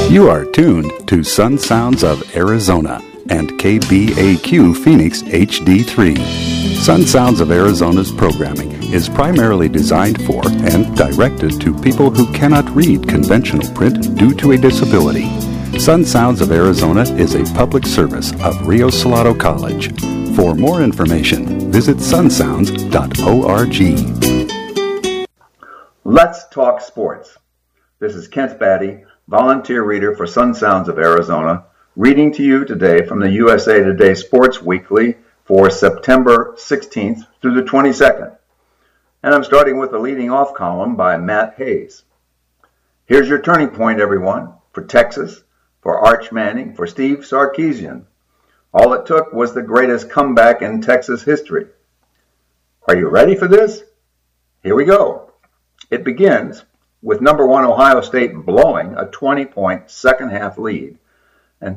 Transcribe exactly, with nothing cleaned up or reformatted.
You are tuned to Sun Sounds of Arizona and K B A Q Phoenix H D three. Sun Sounds of Arizona's programming is primarily designed for and directed to people who cannot read conventional print due to a disability. Sun Sounds of Arizona is a public service of Rio Salado College. For more information, visit sun sounds dot org. Let's talk sports. This is Kent Batty, volunteer reader for Sun Sounds of Arizona, reading to you today from the U S A Today Sports Weekly for September sixteenth through the twenty-second. And I'm starting with the leading off column by Matt Hayes. Here's your turning point, everyone, for Texas, for Arch Manning, for Steve Sarkisian. All it took was the greatest comeback in Texas history. Are you ready for this? Here we go. It begins with number one Ohio State blowing a twenty-point second-half lead